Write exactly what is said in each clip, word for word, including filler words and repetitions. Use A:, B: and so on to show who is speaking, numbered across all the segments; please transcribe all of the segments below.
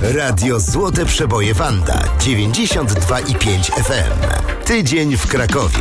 A: Radio Złote Przeboje Wanda dziewięćdziesiąt dwa i pięć F M. Tydzień w Krakowie.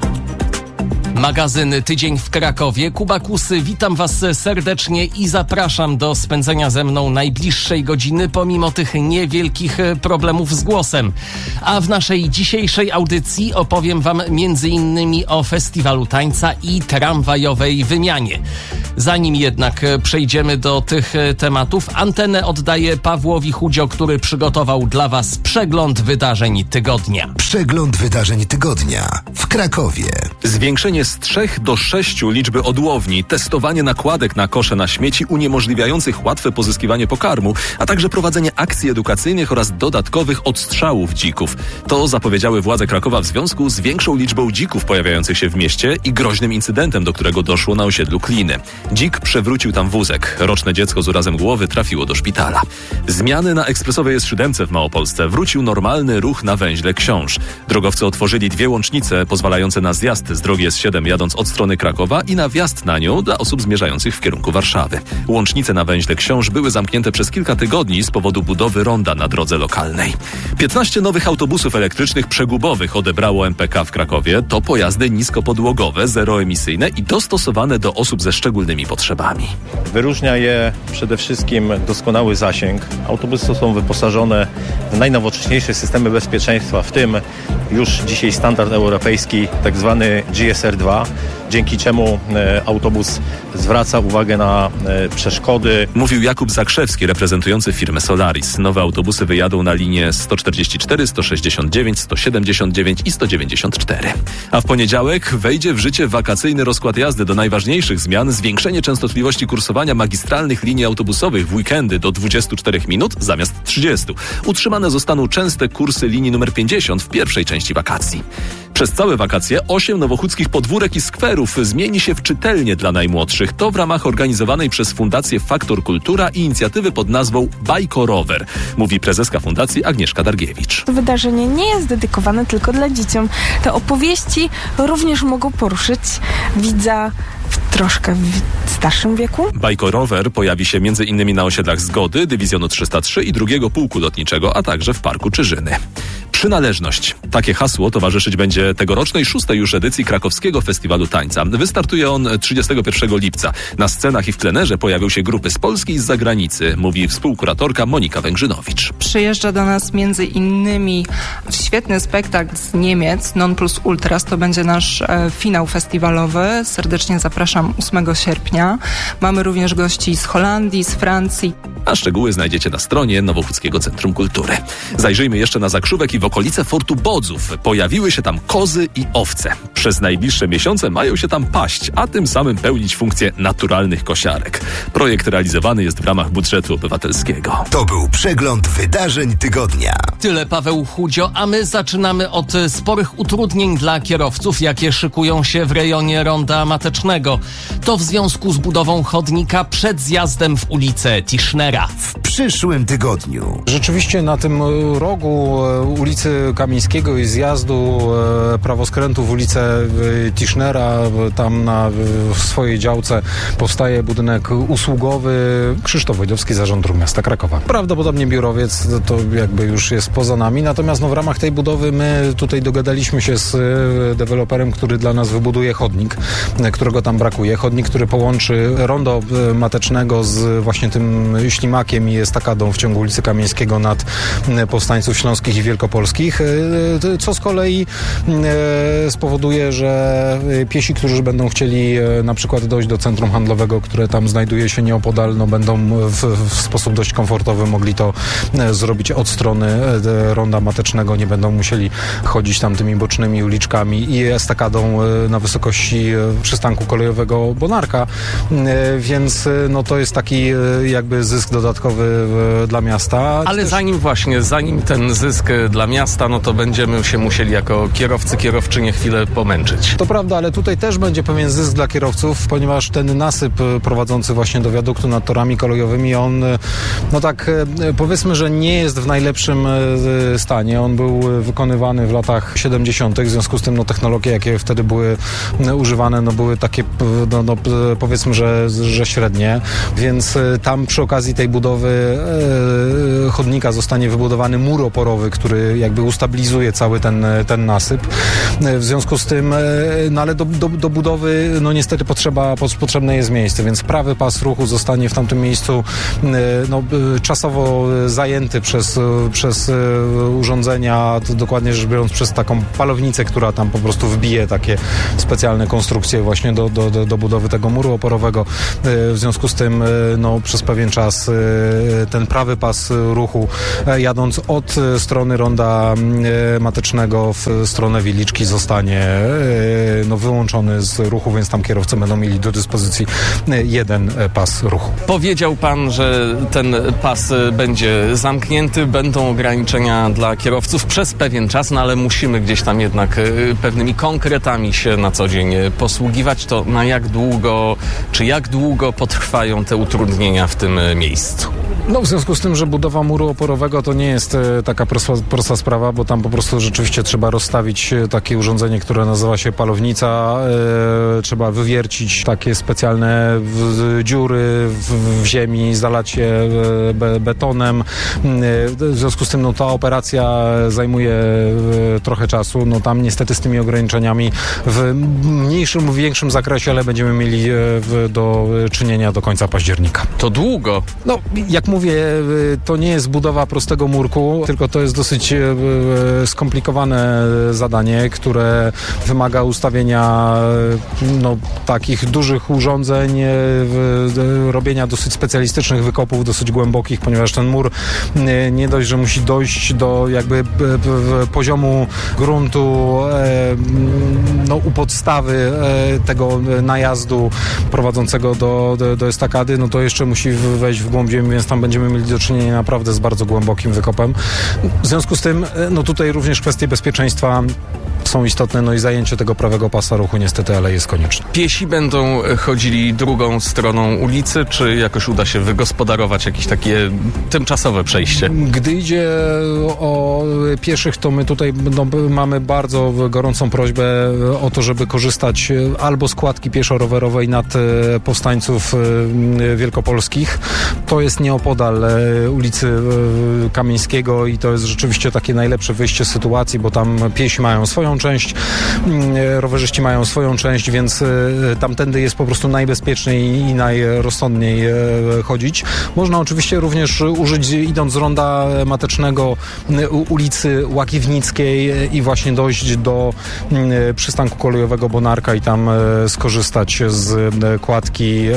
B: Magazyn Tydzień w Krakowie. Kuba Kusy, witam Was serdecznie i zapraszam do spędzenia ze mną najbliższej godziny, pomimo tych niewielkich problemów z głosem. A w naszej dzisiejszej audycji opowiem Wam między innymi o festiwalu tańca i tramwajowej wymianie. Zanim jednak przejdziemy do tych tematów, antenę oddaję Pawłowi Chudzio, który przygotował dla Was przegląd wydarzeń tygodnia.
A: Przegląd wydarzeń tygodnia w Krakowie.
C: Zwiększenie z trzech do sześciu liczby odłowni, testowanie nakładek na kosze na śmieci uniemożliwiających łatwe pozyskiwanie pokarmu, a także prowadzenie akcji edukacyjnych oraz dodatkowych odstrzałów dzików. To zapowiedziały władze Krakowa w związku z większą liczbą dzików pojawiających się w mieście i groźnym incydentem, do którego doszło na osiedlu Kliny. Dzik przewrócił tam wózek. Roczne dziecko z urazem głowy trafiło do szpitala. Zmiany na ekspresowej S siedem w Małopolsce. Wrócił normalny ruch na węźle Książ. Drogowcy otworzyli dwie łącznice pozwalające na zjazd z drogi S siedem jadąc od strony Krakowa i na wjazd na nią dla osób zmierzających w kierunku Warszawy. Łącznice na węźle Książ były zamknięte przez kilka tygodni z powodu budowy ronda na drodze lokalnej. piętnaście nowych autobusów elektrycznych przegubowych odebrało M P K w Krakowie. To pojazdy niskopodłogowe, zeroemisyjne i dostosowane do osób ze szczególnymi potrzebami.
D: Wyróżnia je przede wszystkim doskonały zasięg. Autobusy są wyposażone w najnowocześniejsze systemy bezpieczeństwa, w tym już dzisiaj standard europejski, tak zwany G S R dwa, dzięki czemu e, autobus zwraca uwagę na e, przeszkody.
C: Mówił Jakub Zakrzewski, reprezentujący firmę Solaris. Nowe autobusy wyjadą na linie sto czterdzieści cztery, sto sześćdziesiąt dziewięć, sto siedemdziesiąt dziewięć i sto dziewięćdziesiąt cztery. A w poniedziałek wejdzie w życie wakacyjny rozkład jazdy. Do najważniejszych zmian zwiększenie częstotliwości kursowania magistralnych linii autobusowych w weekendy do dwudziestu czterech minut zamiast trzydziestu. Utrzymane zostaną częste kursy linii numer pięćdziesiąt w pierwszej części wakacji. Przez całe wakacje osiem nowochódzkich podwórek i skwerów zmieni się w czytelnie dla najmłodszych. To w ramach organizowanej przez Fundację Faktor Kultura i inicjatywy pod nazwą Bajkorower, mówi prezeska fundacji Agnieszka Dargiewicz.
E: To wydarzenie nie jest dedykowane tylko dla dzieciom. Te opowieści również mogą poruszyć widza w troszkę w starszym wieku.
C: Bajkorower pojawi się między innymi na osiedlach Zgody, Dywizjonu trzysta trzy i drugiego Pułku Lotniczego, a także w Parku Czyżyny. Przynależność. Takie hasło towarzyszyć będzie tegorocznej szóstej już edycji Krakowskiego Festiwalu Tańca. Wystartuje on trzydziestego pierwszego lipca. Na scenach i w plenerze pojawią się grupy z Polski i z zagranicy, mówi współkuratorka Monika Węgrzynowicz.
F: Przyjeżdża do nas między innymi świetny spektakl z Niemiec, Non Plus Ultras. To będzie nasz e, finał festiwalowy. Serdecznie zapraszam ósmego sierpnia. Mamy również gości z Holandii, z Francji.
C: A szczegóły znajdziecie na stronie Nowochódzkiego Centrum Kultury. Zajrzyjmy jeszcze na Zakrzówek i w okolice Fortu Bodzów. Pojawiły się tam kozy i owce. Przez najbliższe miesiące mają się tam paść, a tym samym pełnić funkcję naturalnych kosiarek. Projekt realizowany jest w ramach budżetu obywatelskiego.
A: To był przegląd wydarzeń tygodnia.
B: Tyle Paweł Chudzio, a my zaczynamy od sporych utrudnień dla kierowców, jakie szykują się w rejonie Ronda Matecznego. To w związku z budową chodnika przed zjazdem w ulicę Tischnera.
A: W przyszłym tygodniu.
G: Rzeczywiście na tym rogu ulicy Kamińskiego i zjazdu prawoskrętu w ulicę Tischnera, tam na w swojej działce powstaje budynek usługowy Krzysztof Wojdowski, Zarząd Dróg Miasta Krakowa. Prawdopodobnie biurowiec, to jakby już jest poza nami, natomiast no w ramach tej budowy my tutaj dogadaliśmy się z deweloperem, który dla nas wybuduje chodnik, którego tam brakuje. Chodnik, który połączy rondo Matecznego z właśnie tym ślimakiem i estakadą w ciągu ulicy Kamińskiego nad Powstańców Śląskich i Wielkopolskich, co z kolei spowoduje, że piesi, którzy będą chcieli na przykład dojść do centrum handlowego, które tam znajduje się nieopodal, no będą w, w sposób dość komfortowy mogli to zrobić od strony ronda Matecznego, nie będą musieli chodzić tam tymi bocznymi uliczkami i estakadą na wysokości przystanku kolejowego Bonarka, więc no to jest taki jakby zysk dodatkowy dla miasta.
B: Ale też... zanim właśnie, zanim ten zysk dla miasta, no to będziemy się musieli jako kierowcy, kierowczynie chwilę pomęczyć.
G: To prawda, ale tutaj też będzie pewien zysk dla kierowców, ponieważ ten nasyp prowadzący właśnie do wiaduktu nad torami kolejowymi, on, no tak powiedzmy, że nie jest w najlepszym stanie. On był wykonywany w latach siedemdziesiątych, w związku z tym no, technologie, jakie wtedy były używane, no były takie, no, no, powiedzmy, że, że średnie, więc tam przy okazji tej tej budowy chodnika zostanie wybudowany mur oporowy, który jakby ustabilizuje cały ten, ten nasyp. W związku z tym, no ale do, do, do budowy, no niestety potrzeba, potrzebne jest miejsce, więc prawy pas ruchu zostanie w tamtym miejscu no, czasowo zajęty przez, przez urządzenia, dokładnie rzecz biorąc przez taką palownicę, która tam po prostu wbije takie specjalne konstrukcje właśnie do, do, do, do budowy tego muru oporowego. W związku z tym no, przez pewien czas ten prawy pas ruchu jadąc od strony ronda Matecznego w stronę Wiliczki zostanie no, wyłączony z ruchu, więc tam kierowcy będą mieli do dyspozycji jeden pas ruchu.
B: Powiedział pan, że ten pas będzie zamknięty, będą ograniczenia dla kierowców przez pewien czas, no ale musimy gdzieś tam jednak pewnymi konkretami się na co dzień posługiwać. To na jak długo, czy jak długo potrwają te utrudnienia w tym miejscu?
G: No w związku z tym, że budowa muru oporowego to nie jest e, taka prosta, prosta sprawa, bo tam po prostu rzeczywiście trzeba rozstawić takie urządzenie, które nazywa się palownica. E, trzeba wywiercić takie specjalne w, dziury w, w ziemi, zalać je e, be, betonem. E, w związku z tym no, ta operacja zajmuje e, trochę czasu. No tam niestety z tymi ograniczeniami w mniejszym, w większym zakresie, ale będziemy mieli e, w, do czynienia do końca października.
B: To długo.
G: No jak mówię, to nie jest budowa prostego murku, tylko to jest dosyć skomplikowane zadanie, które wymaga ustawienia no, takich dużych urządzeń, robienia dosyć specjalistycznych wykopów, dosyć głębokich, ponieważ ten mur nie dość, że musi dojść do jakby poziomu gruntu, no, u podstawy tego najazdu prowadzącego do, do, do estakady, no to jeszcze musi wejść w głąb ziemi, więc tam będziemy mieli do czynienia naprawdę z bardzo głębokim wykopem. W związku z tym, no tutaj również kwestie bezpieczeństwa są istotne, no i zajęcie tego prawego pasa ruchu niestety, ale jest konieczne.
B: Piesi będą chodzili drugą stroną ulicy, czy jakoś uda się wygospodarować jakieś takie tymczasowe przejście?
G: Gdy idzie o pieszych, to my tutaj no, mamy bardzo gorącą prośbę o to, żeby korzystać albo z kładki pieszo-rowerowej nad Powstańców Wielkopolskich. To jest nieopodal ulicy Kamieńskiego i to jest rzeczywiście takie najlepsze wyjście z sytuacji, bo tam piesi mają swoją część, rowerzyści mają swoją część, więc tamtędy jest po prostu najbezpieczniej i najrozsądniej chodzić. Można oczywiście również użyć, idąc z ronda Matecznego, ulicy Łagiewnickiej i właśnie dojść do przystanku kolejowego Bonarka i tam skorzystać z kładki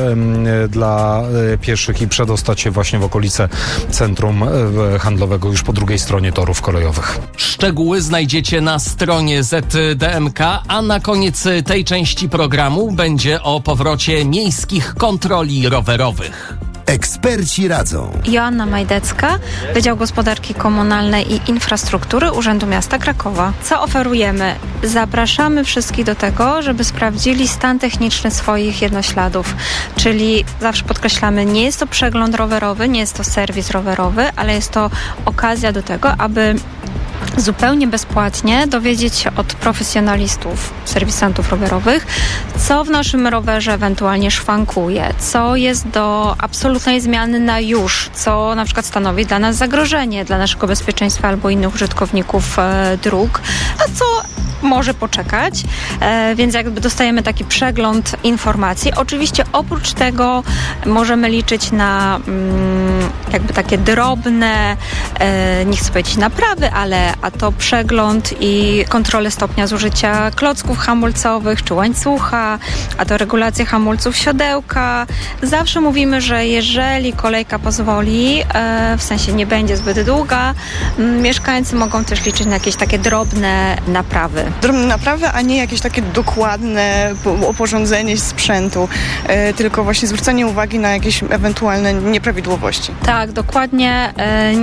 G: dla pieszych i przedostać się właśnie w okolice centrum handlowego już po drugiej stronie torów kolejowych.
B: Szczegóły znajdziecie na stronie Z D M K, a na koniec tej części programu będzie o powrocie miejskich kontroli rowerowych.
A: Eksperci radzą.
H: Joanna Majdecka, Wydział Gospodarki Komunalnej i Infrastruktury Urzędu Miasta Krakowa. Co oferujemy? Zapraszamy wszystkich do tego, żeby sprawdzili stan techniczny swoich jednośladów. Czyli zawsze podkreślamy, nie jest to przegląd rowerowy, nie jest to serwis rowerowy, ale jest to okazja do tego, aby zupełnie bezpłatnie dowiedzieć się od profesjonalistów, serwisantów rowerowych, co w naszym rowerze ewentualnie szwankuje, co jest do absolutnej zmiany na już, co na przykład stanowi dla nas zagrożenie, dla naszego bezpieczeństwa albo innych użytkowników e, dróg, a co może poczekać, e, więc jakby dostajemy taki przegląd informacji. Oczywiście oprócz tego możemy liczyć na mm, jakby takie drobne, e, nie chcę powiedzieć naprawy, ale a to przegląd i kontrolę stopnia zużycia klocków hamulcowych czy łańcucha, a to regulację hamulców siodełka. Zawsze mówimy, że jeżeli kolejka pozwoli, e, w sensie nie będzie zbyt długa, m, mieszkańcy mogą też liczyć na jakieś takie drobne naprawy.
I: Drobne naprawy, a nie jakieś takie dokładne oporządzenie sprzętu, e, tylko właśnie zwrócenie uwagi na jakieś ewentualne nieprawidłowości.
H: Tak, dokładnie. E, nie jesteśmy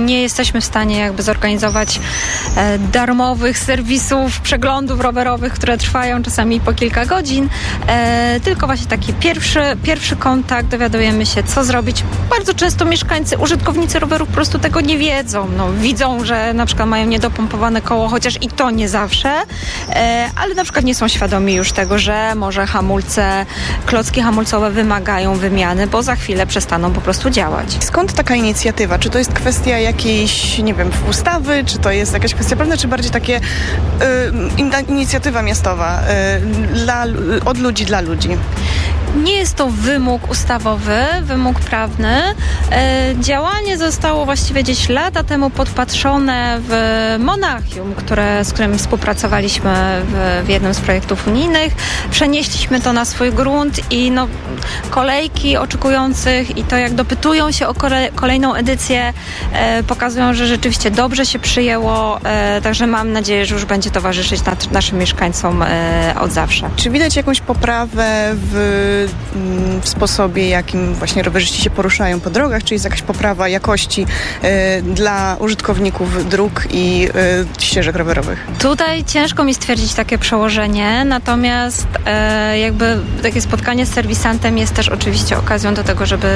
H: jesteśmy w stanie jakby zorganizować e, darmowych serwisów, przeglądów rowerowych, które trwają czasami po kilka godzin, e, tylko właśnie taki pierwszy, pierwszy kontakt, dowiadujemy się, co zrobić. Bardzo często mieszkańcy, użytkownicy rowerów po prostu tego nie wiedzą. No, widzą, że na przykład mają niedopompowane koło, chociaż i to nie zawsze, e, ale na przykład nie są świadomi już tego, że może hamulce, klocki hamulcowe wymagają wymiany, bo za chwilę przestaną po prostu działać.
I: Skąd taka inicjatywa? Czy to jest kwestia jakiejś, nie wiem, ustawy, czy to jest jakaś kwestia prawna, czy bardziej takie y, inicjatywa miastowa y, dla, od ludzi dla ludzi?
H: Nie jest to wymóg ustawowy, wymóg prawny. E, działanie zostało właściwie gdzieś lata temu podpatrzone w Monachium, które, z którym współpracowaliśmy w, w jednym z projektów unijnych. Przenieśliśmy to na swój grunt i no, kolejki oczekujących i to, jak dopytują się o kole, kolejną edycję, e, pokazują, że rzeczywiście dobrze się przyjęło, e, także mam nadzieję, że już będzie towarzyszyć nad, naszym mieszkańcom e, od zawsze.
I: Czy widać jakąś poprawę w w sposobie, jakim właśnie rowerzyści się poruszają po drogach, czy jest jakaś poprawa jakości y, dla użytkowników dróg i y, ścieżek rowerowych?
H: Tutaj ciężko mi stwierdzić takie przełożenie, natomiast y, jakby takie spotkanie z serwisantem jest też oczywiście okazją do tego, żeby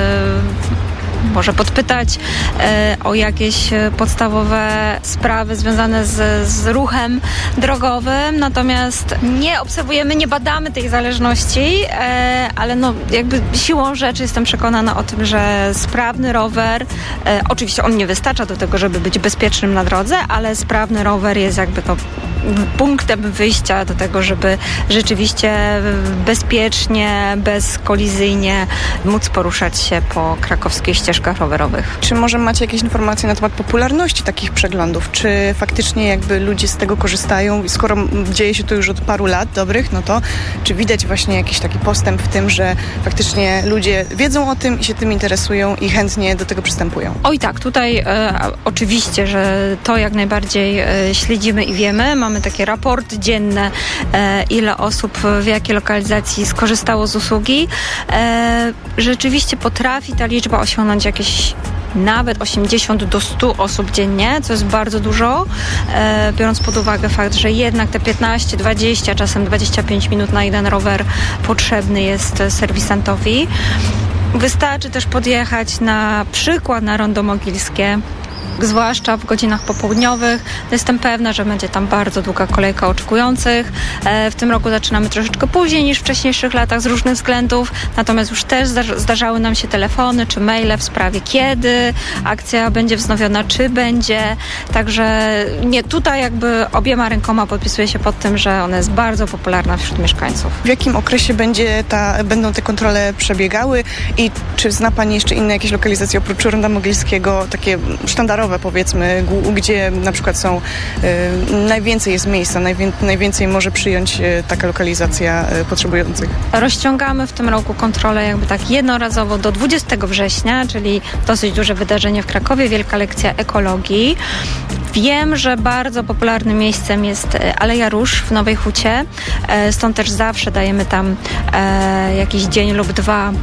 H: może podpytać e, o jakieś podstawowe sprawy związane z, z ruchem drogowym, natomiast nie obserwujemy, nie badamy tej zależności, e, ale no jakby siłą rzeczy jestem przekonana o tym, że sprawny rower, e, oczywiście on nie wystarcza do tego, żeby być bezpiecznym na drodze, ale sprawny rower jest jakby to punktem wyjścia do tego, żeby rzeczywiście bezpiecznie, bezkolizyjnie móc poruszać się po krakowskiej ścieżkach rowerowych.
I: Czy może macie jakieś informacje na temat popularności takich przeglądów? Czy faktycznie jakby ludzie z tego korzystają? Skoro dzieje się to już od paru lat dobrych, no to czy widać właśnie jakiś taki postęp w tym, że faktycznie ludzie wiedzą o tym i się tym interesują i chętnie do tego przystępują?
H: Oj tak, tutaj e, oczywiście, że to jak najbardziej e, śledzimy i wiemy. Mamy takie raporty dzienne, e, ile osób w jakiej lokalizacji skorzystało z usługi. E, rzeczywiście potrafi ta liczba osiągnąć jakieś nawet osiemdziesiąt do stu osób dziennie, co jest bardzo dużo, e, biorąc pod uwagę fakt, że jednak te piętnaście, dwadzieścia, czasem dwadzieścia pięć minut na jeden rower potrzebny jest serwisantowi. Wystarczy też podjechać na przykład na Rondo Mogilskie, zwłaszcza w godzinach popołudniowych. Jestem pewna, że będzie tam bardzo długa kolejka oczekujących. W tym roku zaczynamy troszeczkę później niż w wcześniejszych latach z różnych względów, natomiast już też zdarzały nam się telefony czy maile w sprawie kiedy akcja będzie wznowiona, czy będzie. Także nie, tutaj jakby obiema rękoma podpisuję się pod tym, że ona jest bardzo popularna wśród mieszkańców.
I: W jakim okresie będzie ta, będą te kontrole przebiegały i czy zna Pani jeszcze inne jakieś lokalizacje oprócz Ronda Mogilskiego, takie sztandarowe powiedzmy, gdzie na przykład są, y, najwięcej jest miejsca, najwię, najwięcej może przyjąć y, taka lokalizacja y, potrzebujących?
H: Rozciągamy w tym roku kontrolę jakby tak jednorazowo do dwudziestego września, czyli dosyć duże wydarzenie w Krakowie, wielka lekcja ekologii. Wiem, że bardzo popularnym miejscem jest Aleja Róż w Nowej Hucie, e, stąd też zawsze dajemy tam e, jakiś dzień lub dwa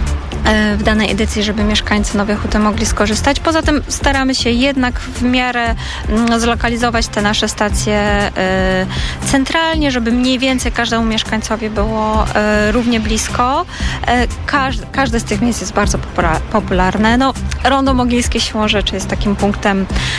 H: w danej edycji, żeby mieszkańcy Nowej Huty mogli skorzystać. Poza tym staramy się jednak w miarę no, zlokalizować te nasze stacje y, centralnie, żeby mniej więcej każdemu mieszkańcowi było y, równie blisko. Y, każde, każde z tych miejsc jest bardzo popularne. No, Rondo Mogilskie siłą rzeczy jest takim punktem,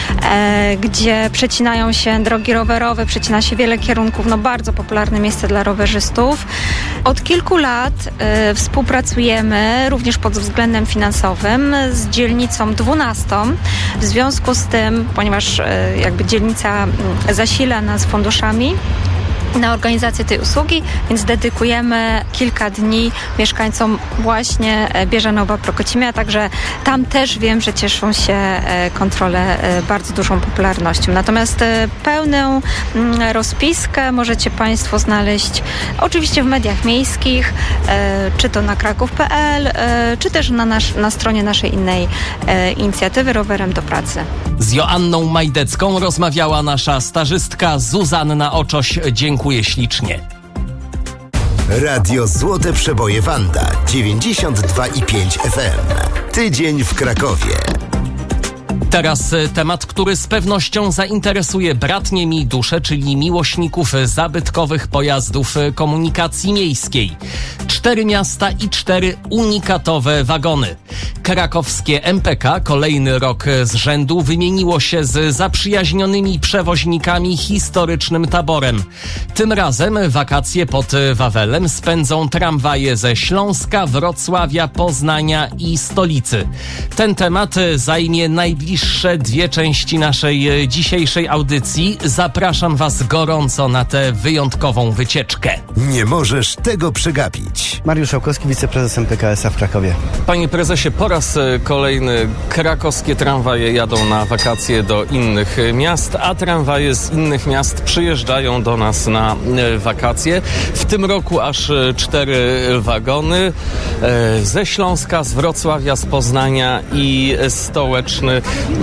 H: y, gdzie przecinają się drogi rowerowe, przecina się wiele kierunków. No, bardzo popularne miejsce dla rowerzystów. Od kilku lat y, współpracujemy również pod względem finansowym z dzielnicą dwunastą. W związku z tym, ponieważ jakby dzielnica zasila nas funduszami na organizację tej usługi, więc dedykujemy kilka dni mieszkańcom właśnie Bieżanowa, Prokocimia, także tam też wiem, że cieszą się kontrole bardzo dużą popularnością. Natomiast pełną rozpiskę możecie Państwo znaleźć oczywiście w mediach miejskich, czy to na kraków kropka pe el, czy też na, nasz, na stronie naszej innej inicjatywy Rowerem do Pracy.
B: Z Joanną Majdecką rozmawiała nasza stażystka Zuzanna Oczoś. Dziękuję ślicznie.
A: Radio Złote Przeboje Wanda dziewięćdziesiąt dwa i pięć F M. Tydzień w Krakowie.
B: Teraz temat, który z pewnością zainteresuje bratnie mi duszę, czyli miłośników zabytkowych pojazdów komunikacji miejskiej. Cztery miasta i cztery unikatowe wagony. Krakowskie M P K kolejny rok z rzędu wymieniło się z zaprzyjaźnionymi przewoźnikami historycznym taborem. Tym razem wakacje pod Wawelem spędzą tramwaje ze Śląska, Wrocławia, Poznania i stolicy. Ten temat zajmie najbliższe dwie części naszej dzisiejszej audycji. Zapraszam Was gorąco na tę wyjątkową wycieczkę.
A: Nie możesz tego przegapić.
J: Mariusz Szałkowski, wiceprezes M P K S A w Krakowie.
B: Panie prezesie, po raz kolejny krakowskie tramwaje jadą na wakacje do innych miast, a tramwaje z innych miast przyjeżdżają do nas na wakacje. W tym roku aż cztery wagony ze Śląska, z Wrocławia, z Poznania i stołeczny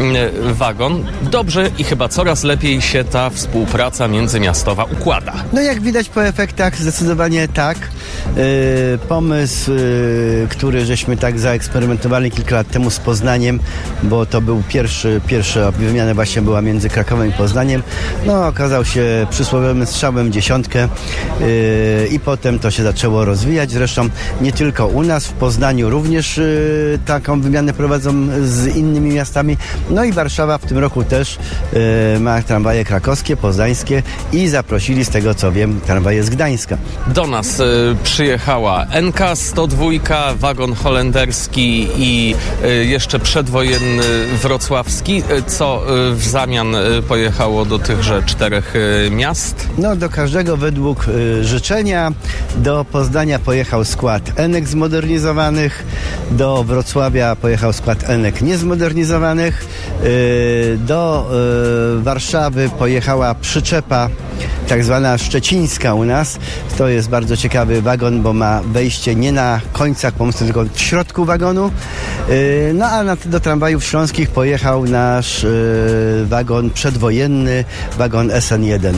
B: wagon. Dobrze i chyba coraz lepiej się ta współpraca międzymiastowa układa.
J: No jak widać po efektach zdecydowanie tak. Yy, pomysł, yy, który żeśmy tak zaeksperymentowali kilka lat temu z Poznaniem, bo to był pierwszy, pierwsza wymiana właśnie była między Krakowem i Poznaniem. No okazał się przysłowiowym strzałem w dziesiątkę yy, i potem to się zaczęło rozwijać. Zresztą nie tylko u nas, w Poznaniu również yy, taką wymianę prowadzą z innymi miastami. No i Warszawa w tym roku też yy, ma tramwaje krakowskie, poznańskie i zaprosili, z tego co wiem, tramwaje z Gdańska.
B: Do nas y, przyjechała N K sto dwa, wagon holenderski i y, jeszcze przedwojenny wrocławski. Y, co y, w zamian y, pojechało do tychże czterech y, miast?
J: No do każdego według y, życzenia. Do Poznania pojechał skład Enek zmodernizowanych, do Wrocławia pojechał skład Enek niezmodernizowanych, y, do y, Warszawy pojechała przyczepa tak zwana szczecińska u nas. To jest bardzo ciekawy wagon, bo ma wejście nie na końcach pomostu, tylko w środku wagonu. Yy, no a na, do tramwajów śląskich pojechał nasz yy, wagon przedwojenny, wagon S N jeden.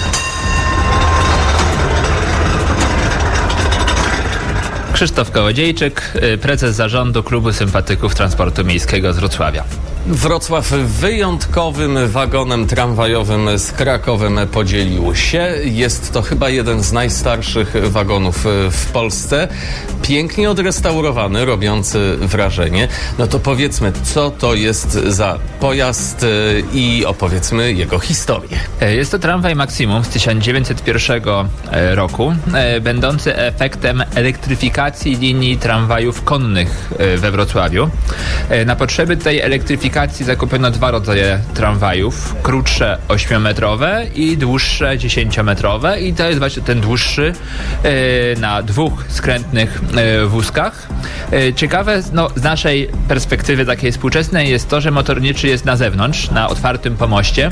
K: Krzysztof Kołodziejczyk, prezes zarządu Klubu Sympatyków Transportu Miejskiego z Wrocławia.
B: Wrocław wyjątkowym wagonem tramwajowym z Krakowem podzielił się. Jest to chyba jeden z najstarszych wagonów w Polsce. Pięknie odrestaurowany, robiący wrażenie. No to powiedzmy, co to jest za pojazd i opowiedzmy jego historię.
K: Jest to tramwaj Maximum z tysiąc dziewięćset pierwszego roku, będący efektem elektryfikacji linii tramwajów konnych we Wrocławiu. Na potrzeby tej elektryfikacji zakupiono dwa rodzaje tramwajów, krótsze ośmiometrowe i dłuższe dziesięciometrowe i to jest właśnie ten dłuższy yy, na dwóch skrętnych yy, wózkach. Yy, ciekawe no, z naszej perspektywy takiej współczesnej jest to, że motorniczy jest na zewnątrz, na otwartym pomoście.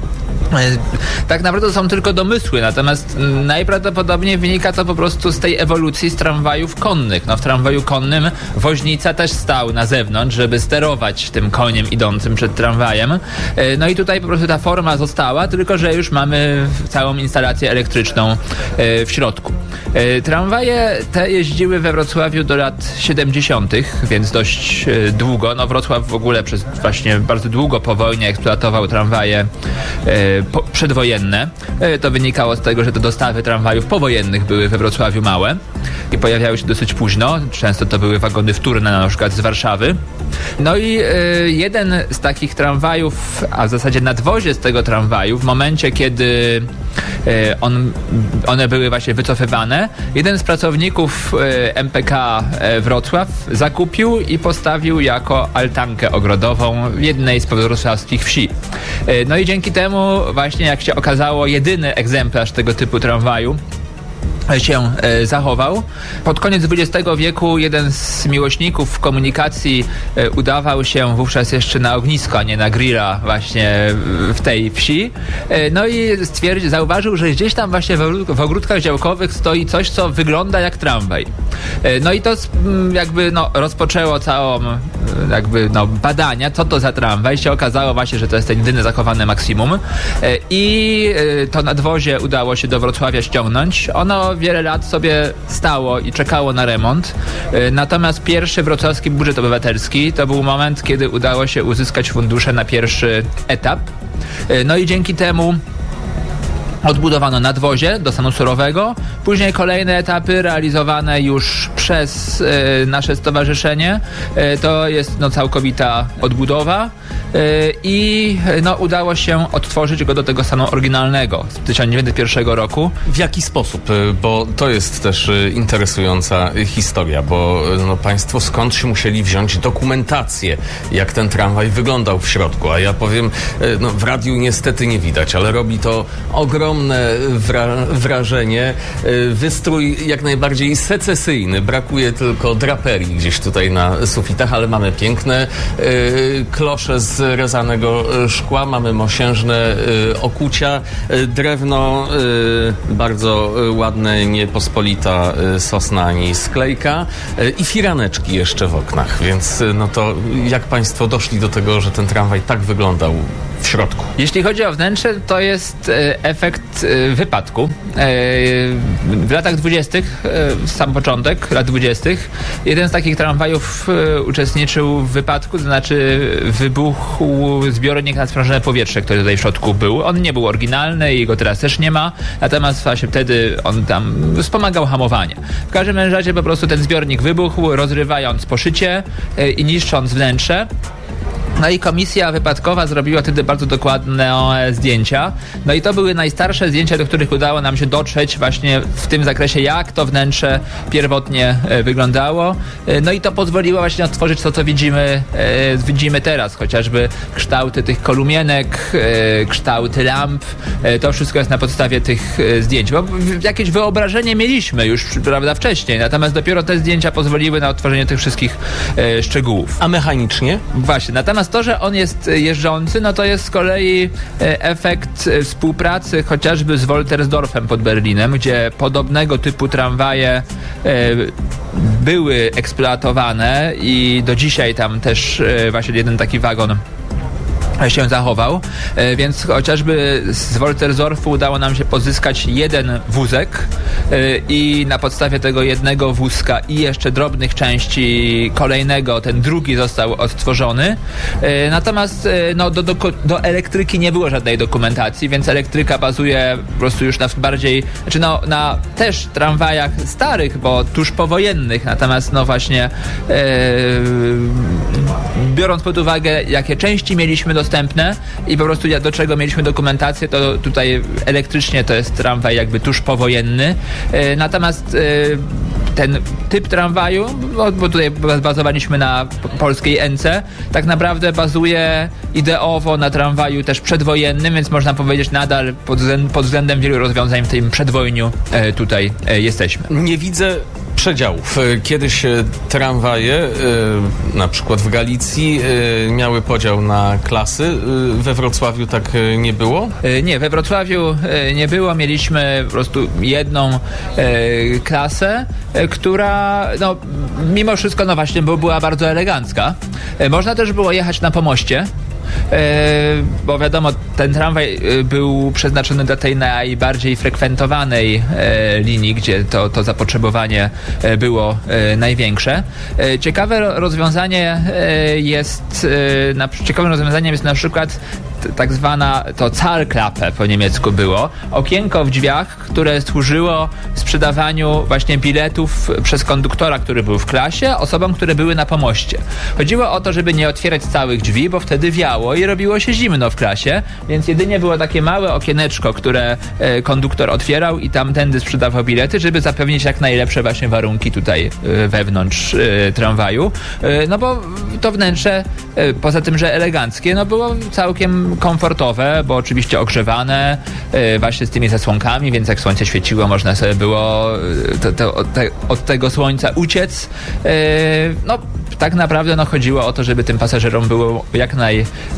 K: Tak naprawdę to są tylko domysły, natomiast najprawdopodobniej wynika to po prostu z tej ewolucji z tramwajów konnych. No w tramwaju konnym woźnica też stał na zewnątrz, żeby sterować tym koniem idącym przed tramwajem. No i tutaj po prostu ta forma została, tylko że już mamy całą instalację elektryczną w środku. Tramwaje te jeździły we Wrocławiu do lat siedemdziesiątych, więc dość długo. No Wrocław w ogóle przez właśnie bardzo długo po wojnie eksploatował tramwaje Po, przedwojenne. To wynikało z tego, że te dostawy tramwajów powojennych były we Wrocławiu małe i pojawiały się dosyć późno. Często to były wagony wtórne, na przykład z Warszawy. No i y, jeden z takich tramwajów, a w zasadzie nadwozie z tego tramwaju, w momencie kiedy y, on, one były właśnie wycofywane, jeden z pracowników y, M P K Wrocław zakupił i postawił jako altankę ogrodową w jednej z podwrocławskich wsi. Y, no i dzięki temu właśnie, jak się okazało, jedyny egzemplarz tego typu tramwaju się e, zachował. Pod koniec dwudziestego wieku jeden z miłośników komunikacji e, udawał się wówczas jeszcze na ognisko, a nie na grilla właśnie w tej wsi. E, no i stwierdził, zauważył, że gdzieś tam właśnie w, w ogródkach działkowych stoi coś, co wygląda jak tramwaj. E, no i to jakby no, rozpoczęło całą jakby no, badania, co to za tramwaj. Się okazało właśnie, że to jest ten jedyny zachowany maksimum i to nadwozie udało się do Wrocławia ściągnąć. Ono wiele lat sobie stało i czekało na remont. Natomiast pierwszy wrocławski budżet obywatelski to był moment, kiedy udało się uzyskać fundusze na pierwszy etap. No i dzięki temu odbudowano nadwozie do stanu surowego, później kolejne etapy realizowane już przez e, nasze stowarzyszenie. E, to jest no, całkowita odbudowa e, i no, udało się odtworzyć go do tego stanu oryginalnego z tysiąc dziewięćset pierwszego roku.
B: W jaki sposób? Bo to jest też interesująca historia, bo no, państwo skąd się musieli wziąć dokumentację, jak ten tramwaj wyglądał w środku, a ja powiem, no, w radiu niestety nie widać, ale robi to ogromne Wra- wrażenie. Wystrój jak najbardziej secesyjny. Brakuje tylko draperii gdzieś tutaj na sufitach, ale mamy piękne y, klosze z rezanego szkła, mamy mosiężne y, okucia, y, drewno, y, bardzo ładne, niepospolita y, sosna ani sklejka y, i firaneczki jeszcze w oknach, więc y, no to jak państwo doszli do tego, że ten tramwaj tak wyglądał w środku?
K: Jeśli chodzi o wnętrze, to jest e, efekt e, wypadku. E, w latach dwudziestych, e, sam początek lat dwudziestych, jeden z takich tramwajów e, uczestniczył w wypadku, to znaczy wybuchł zbiornik na sprężone powietrze, który tutaj w środku był. On nie był oryginalny i go teraz też nie ma, natomiast właśnie wtedy on tam wspomagał hamowanie. W każdym razie po prostu ten zbiornik wybuchł, rozrywając poszycie e, i niszcząc wnętrze. No i komisja wypadkowa zrobiła wtedy bardzo dokładne zdjęcia. No i to były najstarsze zdjęcia, do których udało nam się dotrzeć właśnie w tym zakresie, jak to wnętrze pierwotnie wyglądało. No i to pozwoliło właśnie odtworzyć to, co widzimy, widzimy teraz. Chociażby kształty tych kolumienek, kształty lamp. To wszystko jest na podstawie tych zdjęć. Bo jakieś wyobrażenie mieliśmy już, prawda, wcześniej. Natomiast dopiero te zdjęcia pozwoliły na odtworzenie tych wszystkich szczegółów.
B: A mechanicznie?
K: Właśnie. Natomiast to, że on jest jeżdżący, no to jest z kolei efekt współpracy chociażby z Woltersdorfem pod Berlinem, gdzie podobnego typu tramwaje były eksploatowane i do dzisiaj tam też właśnie jeden taki wagon się zachował, więc chociażby z Woltersdorfu udało nam się pozyskać jeden wózek i na podstawie tego jednego wózka i jeszcze drobnych części kolejnego, ten drugi został odtworzony. Natomiast no, do, do, do elektryki nie było żadnej dokumentacji, więc elektryka bazuje po prostu już na bardziej, znaczy no, na też tramwajach starych, bo tuż powojennych, natomiast no właśnie e, biorąc pod uwagę, jakie części mieliśmy do dostępne i po prostu do czego mieliśmy dokumentację, to tutaj elektrycznie to jest tramwaj jakby tuż powojenny. E, natomiast e, ten typ tramwaju, bo, bo tutaj bazowaliśmy na polskiej Ence, tak naprawdę bazuje ideowo na tramwaju też przedwojennym, więc można powiedzieć nadal pod, pod względem wielu rozwiązań w tym przedwojniu e, tutaj e, jesteśmy.
B: Nie widzę przedziałów. Kiedyś tramwaje, na przykład w Galicji, miały podział na klasy. We Wrocławiu tak nie było?
K: Nie, we Wrocławiu nie było. Mieliśmy po prostu jedną klasę, która no, mimo wszystko no właśnie była bardzo elegancka. Można też było jechać na pomoście. Bo wiadomo, ten tramwaj był przeznaczony do tej najbardziej frekwentowanej linii, gdzie to, to zapotrzebowanie było największe. Ciekawe rozwiązanie jest, ciekawym rozwiązaniem jest na przykład tak zwana, to Zahlklappe po niemiecku było, okienko w drzwiach, które służyło sprzedawaniu właśnie biletów przez konduktora, który był w klasie, osobom, które były na pomoście. Chodziło o to, żeby nie otwierać całych drzwi, bo wtedy wiało i robiło się zimno w klasie, więc jedynie było takie małe okieneczko, które e, konduktor otwierał i tamtędy sprzedawał bilety, żeby zapewnić jak najlepsze właśnie warunki tutaj e, wewnątrz e, tramwaju. E, no bo to wnętrze, e, poza tym, że eleganckie, no było całkiem komfortowe, bo oczywiście ogrzewane e, właśnie z tymi zasłonkami, więc jak słońce świeciło, można sobie było to, to, od, te, od tego słońca uciec. E, no tak naprawdę no, chodziło o to, żeby tym pasażerom było jak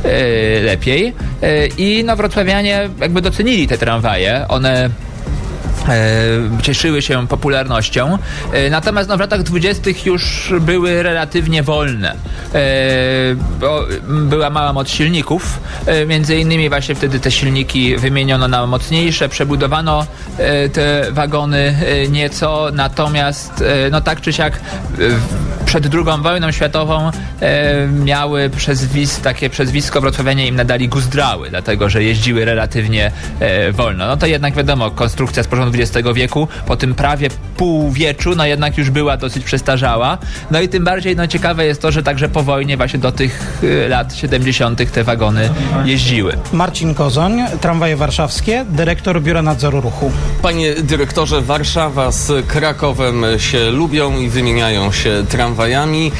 K: najlepiej. E, I no, wrocławianie jakby docenili te tramwaje. One E, cieszyły się popularnością, e, natomiast no, w latach dwudziestych już były relatywnie wolne, e, bo była mała moc silników, e, między innymi właśnie wtedy te silniki wymieniono na mocniejsze, przebudowano e, te wagony e, nieco, natomiast e, no tak czy siak e, przed drugą wojną światową e, miały przezwis, takie przezwisko wrocławianie im nadali guzdrały, dlatego że jeździły relatywnie e, wolno. No to jednak wiadomo, konstrukcja z początku dwudziestego wieku, po tym prawie półwieczu, no jednak już była dosyć przestarzała. No i tym bardziej no, ciekawe jest to, że także po wojnie właśnie do tych y, lat siedemdziesiątych te wagony jeździły.
L: Marcin Kozoń, Tramwaje Warszawskie, dyrektor Biura Nadzoru Ruchu.
B: Panie dyrektorze, Warszawa z Krakowem się lubią i wymieniają się tramwajami.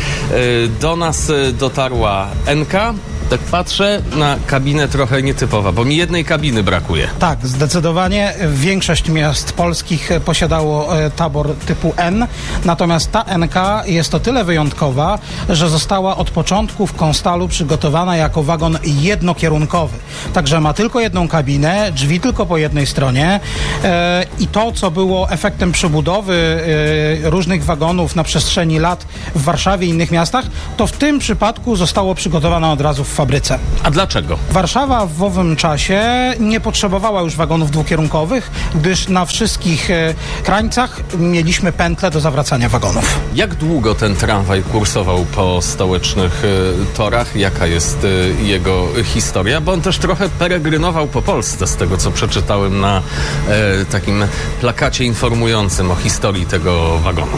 B: Do nas dotarła N K. Tak patrzę na kabinę trochę nietypowa, bo mi jednej kabiny brakuje.
L: Tak, zdecydowanie. Większość miast polskich posiadało tabor typu N, natomiast ta N K jest o tyle wyjątkowa, że została od początku w Konstalu przygotowana jako wagon jednokierunkowy. Także ma tylko jedną kabinę, drzwi tylko po jednej stronie e, i to, co było efektem przebudowy e, różnych wagonów na przestrzeni lat w Warszawie i innych miastach, to w tym przypadku zostało przygotowane od razu w fabryce.
B: A dlaczego?
L: Warszawa w owym czasie nie potrzebowała już wagonów dwukierunkowych, gdyż na wszystkich e, krańcach mieliśmy pętle do zawracania wagonów.
B: Jak długo ten tramwaj kursował po stołecznych e, torach? Jaka jest e, jego historia? Bo on też trochę peregrynował po Polsce, z tego co przeczytałem na e, takim plakacie informującym o historii tego wagonu.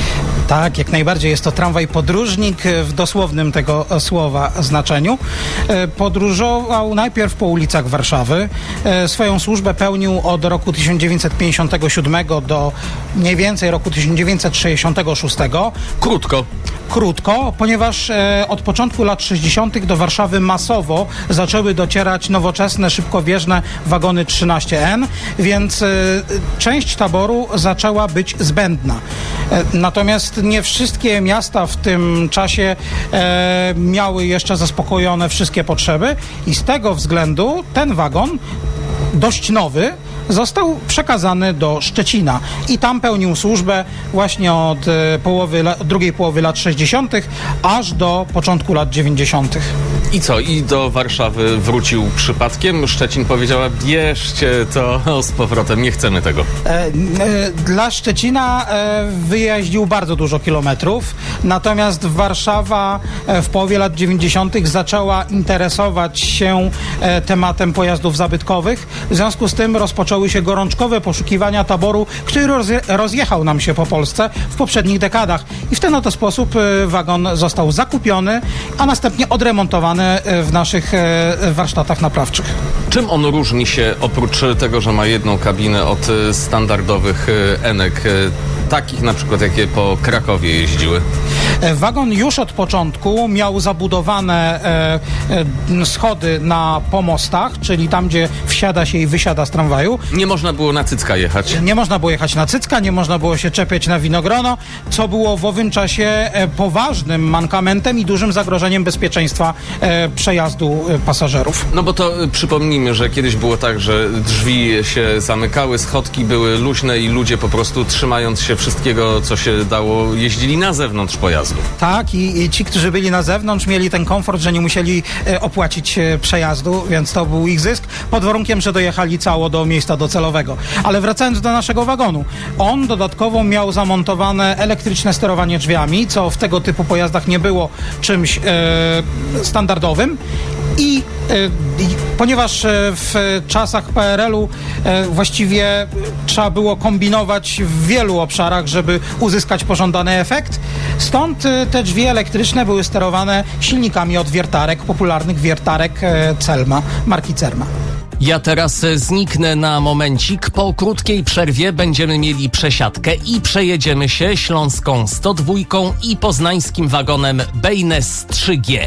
L: Tak, jak najbardziej jest to tramwaj podróżnik w dosłownym tego słowa znaczeniu. Podróżował najpierw po ulicach Warszawy. Swoją służbę pełnił od roku tysiąc dziewięćset pięćdziesiątego siódmego do mniej więcej roku tysiąc dziewięćset sześćdziesiątego szóstego.
B: Krótko.
L: Krótko, ponieważ e, od początku lat sześćdziesiątych do Warszawy masowo zaczęły docierać nowoczesne, szybkowieżne wagony trzynaście N, więc e, część taboru zaczęła być zbędna. E, natomiast nie wszystkie miasta w tym czasie e, miały jeszcze zaspokojone wszystkie potrzeby i z tego względu ten wagon, dość nowy, został przekazany do Szczecina i tam pełnił służbę właśnie od e, połowy, od drugiej połowy lat sześćdziesiątych aż do początku lat dziewięćdziesiątych.
B: I co? I do Warszawy wrócił przypadkiem? Szczecin powiedziała, bierzcie to z powrotem, nie chcemy tego.
L: E, e, dla Szczecina e, wyjeździł bardzo dużo kilometrów, natomiast Warszawa e, w połowie lat dziewięćdziesiątych zaczęła interesować się e, tematem pojazdów zabytkowych. W związku z tym rozpoczęły się gorączkowe poszukiwania taboru, który rozje, rozjechał nam się po Polsce w poprzednich dekadach. I w ten oto sposób e, wagon został zakupiony, a następnie odremontowany w naszych warsztatach naprawczych.
B: Czym on różni się, oprócz tego, że ma jedną kabinę, od standardowych enek, takich na przykład, jakie po Krakowie jeździły?
L: Wagon już od początku miał zabudowane e, e, schody na pomostach, czyli tam, gdzie wsiada się i wysiada z tramwaju.
B: Nie można było na Cycka jechać.
L: Nie można było jechać na Cycka, nie można było się czepiać na Winogrono, co było w owym czasie e, poważnym mankamentem i dużym zagrożeniem bezpieczeństwa e, przejazdu e, pasażerów.
B: No bo to y, przypomnijmy, że kiedyś było tak, że drzwi się zamykały, schodki były luźne i ludzie po prostu, trzymając się wszystkiego, co się dało, jeździli na zewnątrz pojazdu.
L: Tak, i, i ci, którzy byli na zewnątrz, mieli ten komfort, że nie musieli e, opłacić e, przejazdu, więc to był ich zysk, pod warunkiem, że dojechali cało do miejsca docelowego. Ale wracając do naszego wagonu, on dodatkowo miał zamontowane elektryczne sterowanie drzwiami, co w tego typu pojazdach nie było czymś e, standardowym. I e, ponieważ e, w czasach P R L u e, właściwie trzeba było kombinować w wielu obszarach, żeby uzyskać pożądany efekt, stąd e, te drzwi elektryczne były sterowane silnikami od wiertarek, popularnych wiertarek e, Celma, marki Cerma.
B: Ja teraz zniknę na momencik. Po krótkiej przerwie będziemy mieli przesiadkę i przejedziemy się śląską sto dwa i poznańskim wagonem Bejnes trzy G.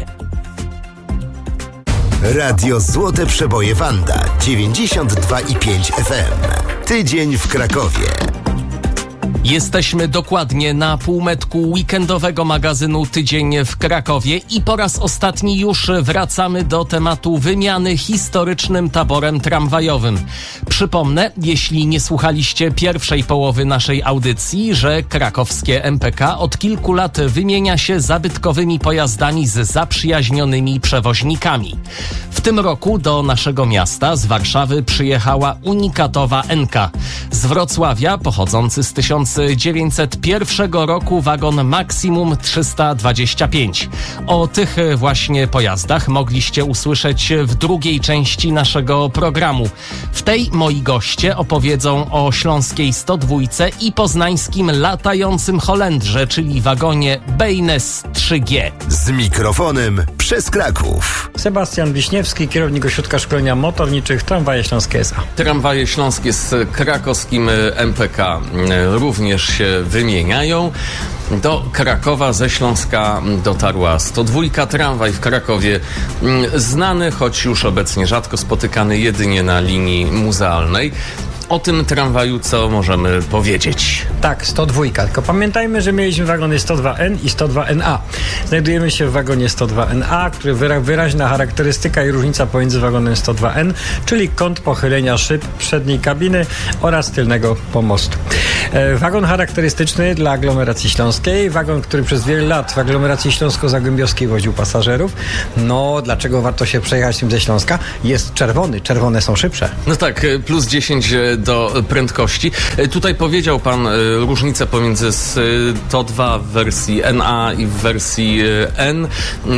A: Radio Złote Przeboje Wanda dziewięćdziesiąt dwa i pięć F M. Tydzień w Krakowie.
B: Jesteśmy dokładnie na półmetku weekendowego magazynu Tydzień w Krakowie i po raz ostatni już wracamy do tematu wymiany historycznym taborem tramwajowym. Przypomnę, jeśli nie słuchaliście pierwszej połowy naszej audycji, że krakowskie M P K od kilku lat wymienia się zabytkowymi pojazdami z zaprzyjaźnionymi przewoźnikami. W tym roku do naszego miasta z Warszawy przyjechała unikatowa N K. Z Wrocławia pochodzący z tysiąc dziewięćset pierwszego roku wagon Maximum trzysta dwadzieścia pięć. O tych właśnie pojazdach mogliście usłyszeć w drugiej części naszego programu. W tej moi goście opowiedzą o śląskiej sto dwa i poznańskim latającym Holendrze, czyli wagonie Bejnes trzy G.
A: Z mikrofonem przez Kraków.
M: Sebastian Wiśniewski, kierownik Ośrodka Szkolenia Motorniczych Tramwaje Śląskie S A.
B: Tramwaje śląskie z krakowskim M P K również się wymieniają. Do Krakowa ze Śląska dotarła sto dwa. Tramwaj w Krakowie znany, choć już obecnie rzadko spotykany jedynie na linii muzealnej. O tym tramwaju co możemy powiedzieć?
M: Tak, sto dwa. Tylko pamiętajmy, że mieliśmy wagony sto dwa N i sto dwa N A. Znajdujemy się w wagonie sto dwa N A, który wyra- wyraźna charakterystyka i różnica pomiędzy wagonem sto dwa N, czyli kąt pochylenia szyb przedniej kabiny oraz tylnego pomostu. E, wagon charakterystyczny dla aglomeracji śląskiej, wagon, który przez wiele lat w aglomeracji śląsko-zagłębiowskiej woził pasażerów. No, dlaczego warto się przejechać tym ze Śląska? Jest czerwony, czerwone są szybsze.
B: No tak, plus dziesięć do prędkości. Tutaj powiedział pan różnicę pomiędzy sto dwa w wersji N A i w wersji N.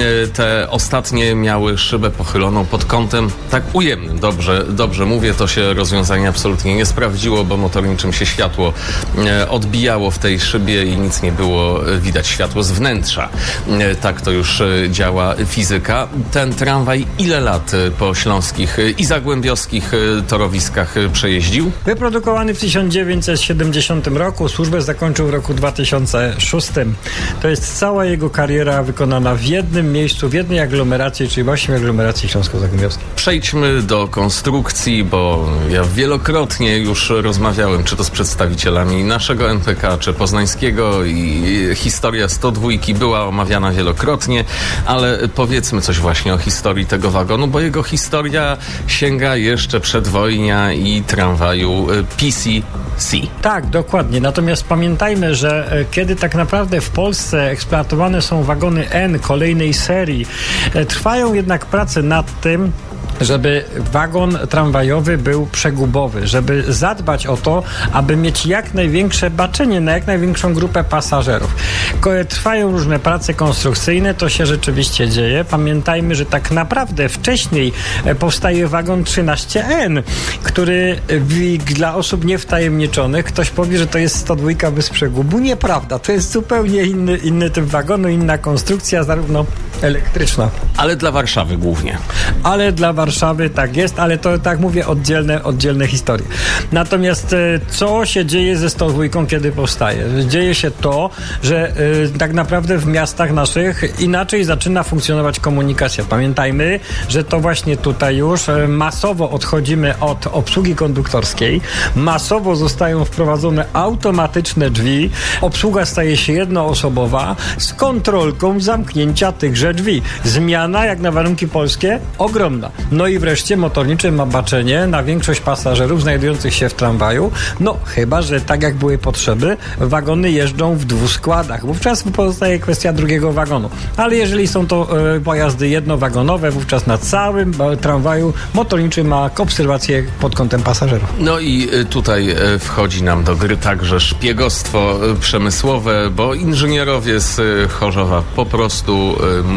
B: Te ostatnie miały szybę pochyloną pod kątem tak ujemnym. Dobrze, dobrze mówię, to się rozwiązanie absolutnie nie sprawdziło, bo motorniczym się światło odbijało w tej szybie i nic nie było widać, światło z wnętrza. Tak to już działa fizyka. Ten tramwaj ile lat po śląskich i zagłębiowskich torowiskach przejeździł?
M: Wyprodukowany w tysiąc dziewięćset siedemdziesiątym roku, służbę zakończył w roku dwa tysiące szóstym. To jest cała jego kariera wykonana w jednym miejscu, w jednej aglomeracji, czyli właśnie w aglomeracji śląsko-zagłębiowskiej.
B: Przejdźmy do konstrukcji, bo ja wielokrotnie już rozmawiałem, czy to z przedstawicielami naszego M P K, czy poznańskiego i historia sto dwa była omawiana wielokrotnie, ale powiedzmy coś właśnie o historii tego wagonu, bo jego historia sięga jeszcze przedwojnia i tramwaju P C C.
M: Tak, dokładnie. Natomiast pamiętajmy, że kiedy tak naprawdę w Polsce eksploatowane są wagony N kolejnej serii, trwają jednak prace nad tym, żeby wagon tramwajowy był przegubowy, żeby zadbać o to, aby mieć jak największe baczenie na jak największą grupę pasażerów. Trwają różne prace konstrukcyjne, to się rzeczywiście dzieje. Pamiętajmy, że tak naprawdę wcześniej powstaje wagon trzynaście N, który dla osób niewtajemniczonych, ktoś powie, że to jest sto dwa bez przegubu. Nieprawda, to jest zupełnie inny, inny typ wagonu, inna konstrukcja, zarówno elektryczna.
B: Ale dla Warszawy głównie.
M: Ale dla Warszawy tak jest, ale to, tak mówię, oddzielne, oddzielne historie. Natomiast co się dzieje ze sto dwa, kiedy powstaje? Dzieje się to, że y, tak naprawdę w miastach naszych inaczej zaczyna funkcjonować komunikacja. Pamiętajmy, że to właśnie tutaj już masowo odchodzimy od obsługi konduktorskiej, masowo zostają wprowadzone automatyczne drzwi, obsługa staje się jednoosobowa z kontrolką zamknięcia tychże drzwi. Zmiana, jak na warunki polskie, ogromna. No i wreszcie motorniczy ma baczenie na większość pasażerów znajdujących się w tramwaju, no chyba, że tak jak były potrzeby, wagony jeżdżą w dwóch składach. Wówczas pozostaje kwestia drugiego wagonu. Ale jeżeli są to e, pojazdy jednowagonowe, wówczas na całym e, tramwaju motorniczy ma obserwację pod kątem pasażerów.
B: No i e, tutaj e, wchodzi nam do gry także szpiegostwo e, przemysłowe, bo inżynierowie z e, Chorzowa po prostu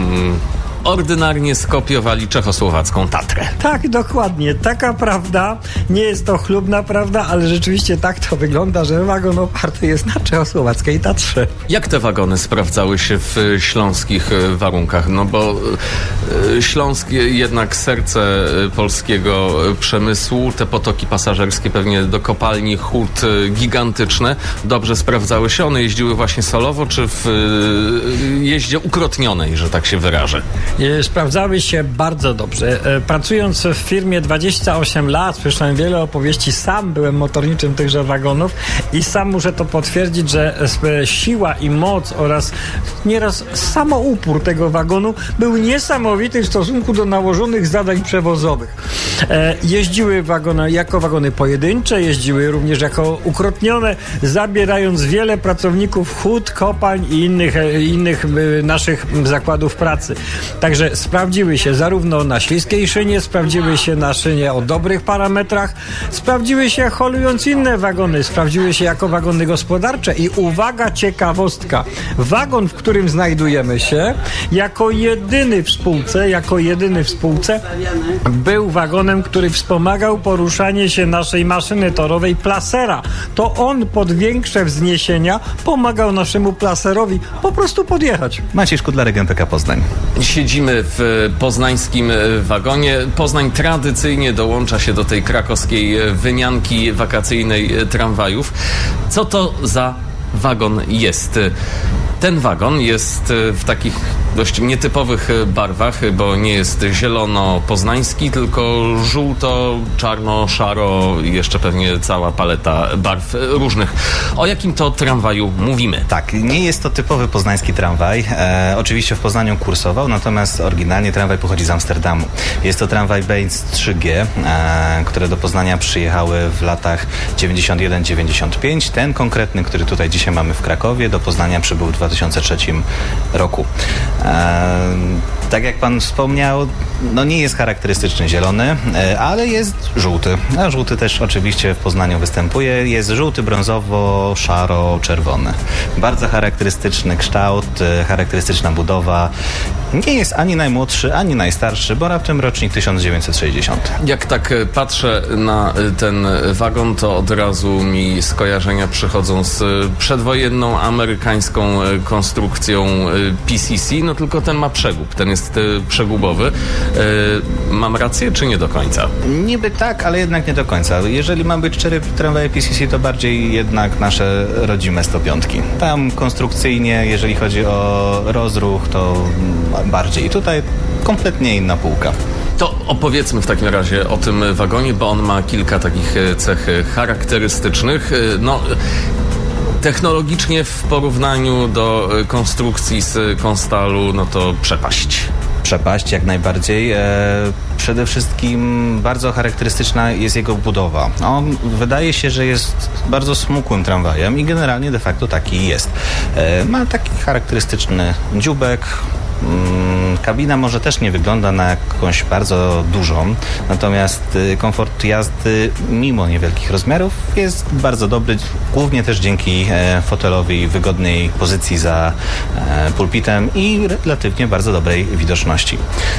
B: e, ordynarnie skopiowali czechosłowacką Tatrę.
M: Tak, dokładnie. Taka prawda. Nie jest to chlubna prawda, ale rzeczywiście tak to wygląda, że wagon oparty jest na czechosłowackiej Tatrze.
B: Jak te wagony sprawdzały się w śląskich warunkach? No bo Śląsk jednak serce polskiego przemysłu, te potoki pasażerskie pewnie do kopalni hut gigantyczne. Dobrze sprawdzały się? One jeździły właśnie solowo, czy w jeździe ukrotnionej, że tak się wyrażę?
M: sprawdzały się bardzo dobrze. Pracując w firmie dwadzieścia osiem lat, słyszałem wiele opowieści, sam byłem motorniczym tychże wagonów i sam muszę to potwierdzić, że siła i moc oraz nieraz samoupór tego wagonu był niesamowity w stosunku do nałożonych zadań przewozowych. Jeździły wagony jako wagony pojedyncze, jeździły również jako ukrotnione, zabierając wiele pracowników hut, kopalń i innych, innych naszych zakładów pracy. Także sprawdziły się zarówno na śliskiej szynie, sprawdziły się na szynie o dobrych parametrach, sprawdziły się holując inne wagony, sprawdziły się jako wagony gospodarcze i uwaga, ciekawostka, wagon, w którym znajdujemy się, jako jedyny w spółce, jako jedyny w spółce był wagonem, który wspomagał poruszanie się naszej maszyny torowej Placera. To on pod większe wzniesienia pomagał naszemu Placerowi po prostu podjechać.
N: Maciej Szkudlarek, M P K Poznań.
B: Siedzimy w poznańskim wagonie. Poznań tradycyjnie dołącza się do tej krakowskiej wymianki wakacyjnej tramwajów. Co to za wagon jest? Ten wagon jest w takich dość nietypowych barwach, bo nie jest zielono-poznański, tylko żółto, czarno, szaro i jeszcze pewnie cała paleta barw różnych. O jakim to tramwaju mówimy?
N: Tak, nie jest to typowy poznański tramwaj. E, oczywiście w Poznaniu kursował, natomiast oryginalnie tramwaj pochodzi z Amsterdamu. Jest to tramwaj Benz trzy G, e, które do Poznania przyjechały w latach dziewięćdziesiąt jeden dziewięćdziesiąt pięć. Ten konkretny, który tutaj dzisiaj mamy w Krakowie, do Poznania przybył w dwa tysiące trzecim roku. E, tak jak pan wspomniał, no nie jest charakterystyczny zielony, e, ale jest żółty. A żółty też oczywiście w Poznaniu występuje. Jest żółty, brązowo, szaro, czerwony. Bardzo charakterystyczny kształt, e, charakterystyczna budowa. Nie jest ani najmłodszy, ani najstarszy, bo raptem rocznik tysiąc dziewięćset sześćdziesiąty.
B: Jak tak patrzę na ten wagon, to od razu mi skojarzenia przychodzą z przedwojenną amerykańską konstrukcją P C C, no tylko ten ma przegub, ten jest przegubowy. Mam rację, czy nie do końca?
N: Niby tak, ale jednak nie do końca. Jeżeli ma być cztery tramwaje P C C, to bardziej jednak nasze rodzime sto pięć. Tam konstrukcyjnie, jeżeli chodzi o rozruch, to bardziej. Tutaj kompletnie inna półka.
B: To opowiedzmy w takim razie o tym wagonie, bo on ma kilka takich cech charakterystycznych. No, technologicznie w porównaniu do konstrukcji z Konstalu, no to przepaść.
N: Przepaść jak najbardziej. E, przede wszystkim bardzo charakterystyczna jest jego budowa. On wydaje się, że jest bardzo smukłym tramwajem i generalnie de facto taki jest. E, ma taki charakterystyczny dzióbek. Kabina może też nie wygląda na jakąś bardzo dużą, natomiast komfort jazdy mimo niewielkich rozmiarów jest bardzo dobry, głównie też dzięki fotelowi, wygodnej pozycji za pulpitem i relatywnie bardzo dobrej widoczności.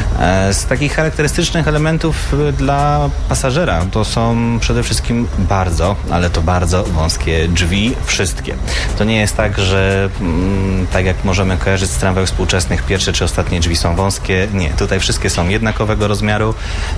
N: Z takich charakterystycznych elementów dla pasażera to są przede wszystkim bardzo, ale to bardzo wąskie drzwi, wszystkie. To nie jest tak, że tak jak możemy kojarzyć z tramwajów współczesnych, pierwsze czy ostatnie drzwi są wąskie. Nie, tutaj wszystkie są jednakowego rozmiaru.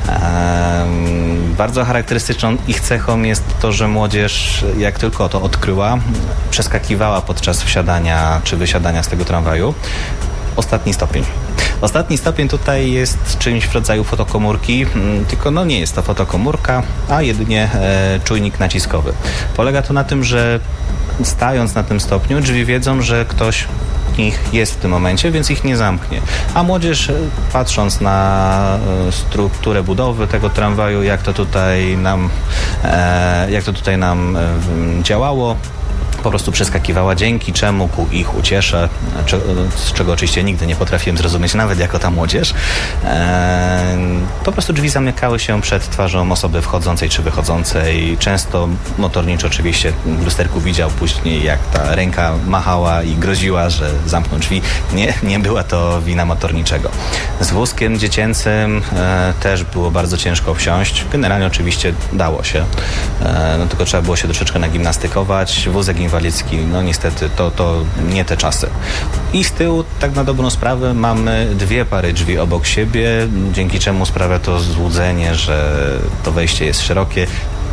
N: Ehm, bardzo charakterystyczną ich cechą jest to, że młodzież, jak tylko to odkryła, przeskakiwała podczas wsiadania czy wysiadania z tego tramwaju. Ostatni stopień. Ostatni stopień tutaj jest czymś w rodzaju fotokomórki, tylko no nie jest to fotokomórka, a jedynie e, czujnik naciskowy. Polega to na tym, że stając na tym stopniu, drzwi wiedzą, że ktoś ich jest w tym momencie, więc ich nie zamknie. A młodzież, patrząc na strukturę budowy tego tramwaju, jak to tutaj nam, e, jak to tutaj nam e, działało, po prostu przeskakiwała, dzięki czemu ku ich uciesze, z czego oczywiście nigdy nie potrafiłem zrozumieć, nawet jako ta młodzież. E, po prostu drzwi zamykały się przed twarzą osoby wchodzącej czy wychodzącej. Często motornicz oczywiście w lusterku widział później, jak ta ręka machała i groziła, że zamkną drzwi. Nie, nie była to wina motorniczego. Z wózkiem dziecięcym e, też było bardzo ciężko wsiąść. Generalnie oczywiście dało się, e, no tylko trzeba było się troszeczkę nagimnastykować. Wózek inwalidzki, no niestety to, to nie te czasy. I z tyłu, tak na dobrą sprawę, mamy dwie pary drzwi obok siebie, dzięki czemu sprawia to złudzenie, że to wejście jest szerokie.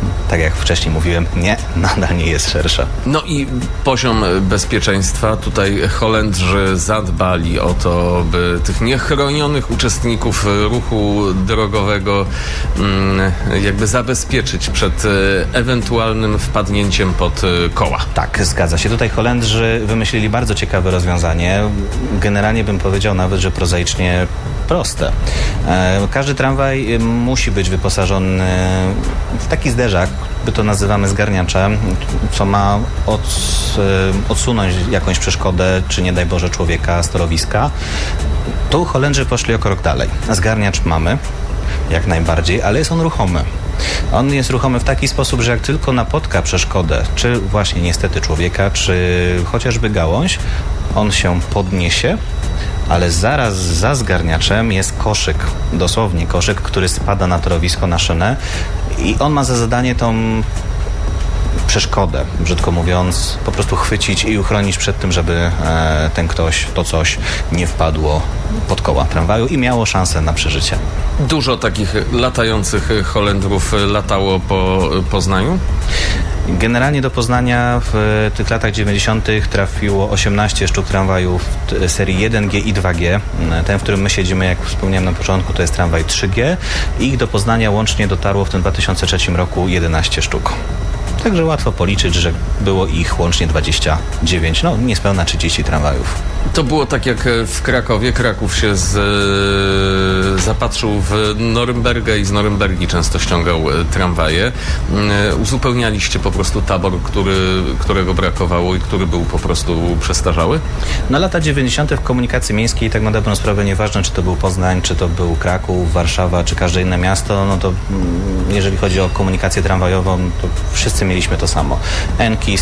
N: tak jak wcześniej mówiłem, nie, nadal nie jest szersza.
C: No i poziom bezpieczeństwa. Tutaj Holendrzy zadbali o to, by tych niechronionych uczestników ruchu drogowego jakby zabezpieczyć przed ewentualnym wpadnięciem pod koła.
N: Tak, zgadza się. Tutaj Holendrzy wymyślili bardzo ciekawe rozwiązanie. Generalnie bym powiedział nawet, że prozaicznie proste. Każdy tramwaj musi być wyposażony w taki zderzak, my to nazywamy zgarniaczem, co ma od, odsunąć jakąś przeszkodę, czy nie daj Boże człowieka z torowiska. Tu Holendrzy poszli o krok dalej. Zgarniacz mamy, jak najbardziej, ale jest on ruchomy. On jest ruchomy w taki sposób, że jak tylko napotka przeszkodę, czy właśnie niestety człowieka, czy chociażby gałąź, on się podniesie, ale zaraz za zgarniaczem jest koszyk, dosłownie koszyk, który spada na torowisko, na szynę i on ma za zadanie tą przeszkodę, brzydko mówiąc, po prostu chwycić i uchronić przed tym, żeby e, ten ktoś, to coś nie wpadło pod koła tramwaju i miało szansę na przeżycie.
C: Dużo takich latających Holendrów latało po Poznaniu?
N: Generalnie do Poznania w tych latach dziewięćdziesiątych trafiło osiemnaście sztuk tramwajów serii jeden G i dwa G. Ten, w którym my siedzimy, jak wspomniałem na początku, to jest tramwaj trzy G. Ich do Poznania łącznie dotarło w tym dwa tysiące trzecim roku jedenaście sztuk. Także łatwo policzyć, że było ich łącznie dwadzieścia dziewięć, no niespełna trzydzieści tramwajów.
C: To było tak jak w Krakowie. Kraków się z, zapatrzył w Norymbergę i z Norymbergi często ściągał tramwaje. Uzupełnialiście po prostu tabor, który, którego brakowało i który był po prostu przestarzały?
N: Na lata dziewięćdziesiąte w komunikacji miejskiej, tak na dobrą sprawę, nieważne czy to był Poznań, czy to był Kraków, Warszawa, czy każde inne miasto, no to jeżeli chodzi o komunikację tramwajową, to wszyscy mieliśmy to samo. Enki,